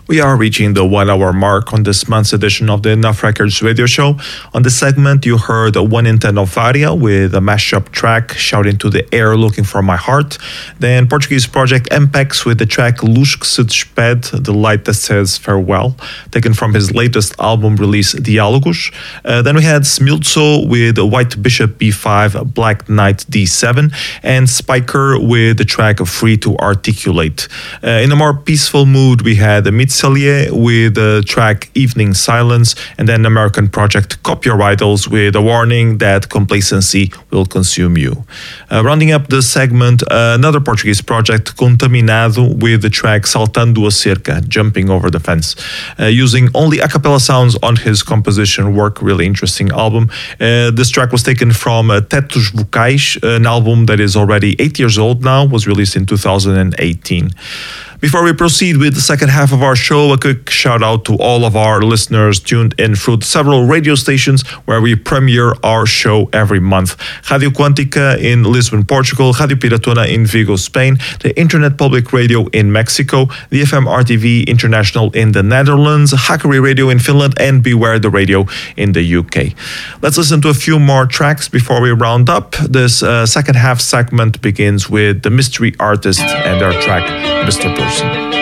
We are reaching the 1 hour mark on this month's edition of the Enough Records radio show. On this segment, you heard One in Ten of Varia with a mashup track, Shout Into the Air, Looking for My Heart. Then Portuguese project Mpex with the track Luz que se despede, The Light That Says Farewell, taken from his latest album release, Diálogos. Then we had Smilzo with White Bishop B5, Black Knight D7, and Spiker with the track Free to Articulate. In a more peaceful mood, we had Mitzalier with the track Evening Silence, and then American project Copy Your Idols with a warning that complacency will consume you. Rounding up the segment, another Portuguese project, Contaminado, with the track Saltando a Cerca, Jumping Over the Fence, using only a cappella sounds on his composition work. Really interesting album. This track was taken from Tetos Vocais, an album that is already 8 years old now, was released in 2018. Before we proceed with the second half of our show, a quick shout out to all of our listeners tuned in through several radio stations where we premiere our show every month. Radio Quântica in Lisbon, Portugal, Radio Piratona in Vigo, Spain, the Internet Public Radio in Mexico, the FM RTV International in the Netherlands, Hackeri Radio in Finland, and Beware the Radio in the UK. Let's listen to a few more tracks before we round up. This second half segment begins with the Mystery Artist and their track, Mr. Person.